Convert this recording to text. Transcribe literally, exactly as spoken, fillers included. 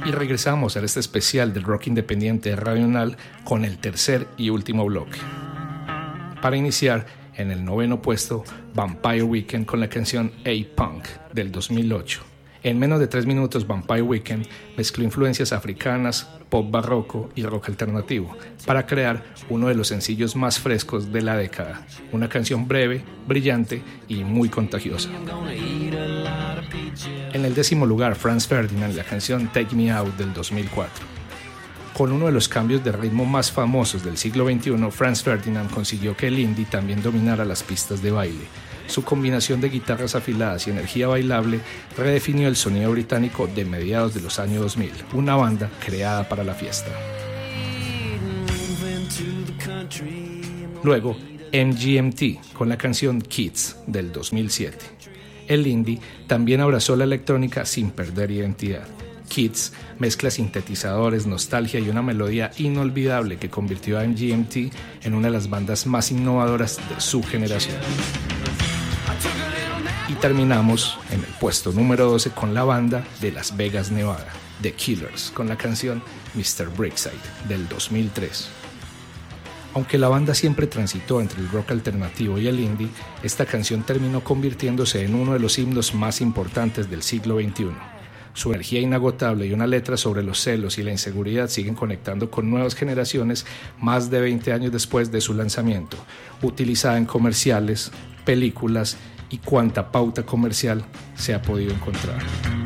Y regresamos a este especial del rock independiente de Radio Nacional con el tercer y último bloque. Para iniciar, en el noveno puesto, Vampire Weekend con la canción A-Punk del dos mil ocho. En menos de tres minutos, Vampire Weekend mezcló influencias africanas, pop barroco y rock alternativo para crear uno de los sencillos más frescos de la década. Una canción breve, brillante y muy contagiosa. En el décimo lugar, Franz Ferdinand, la canción Take Me Out del dos mil cuatro. Con uno de los cambios de ritmo más famosos del siglo veintiuno, Franz Ferdinand consiguió que el indie también dominara las pistas de baile. Su combinación de guitarras afiladas y energía bailable redefinió el sonido británico de mediados de los años dos mil, una banda creada para la fiesta. Luego, M G M T con la canción Kids del dos mil siete. El indie también abrazó la electrónica sin perder identidad. Kids mezcla sintetizadores, nostalgia y una melodía inolvidable que convirtió a M G M T en una de las bandas más innovadoras de su generación. Y terminamos en el puesto número doce con la banda de Las Vegas, Nevada, The Killers, con la canción mister Brightside del dos mil tres. Aunque la banda siempre transitó entre el rock alternativo y el indie, esta canción terminó convirtiéndose en uno de los himnos más importantes del siglo veintiuno. Su energía inagotable y una letra sobre los celos y la inseguridad siguen conectando con nuevas generaciones más de veinte años después de su lanzamiento, utilizada en comerciales, películas y cuanta pauta comercial se ha podido encontrar.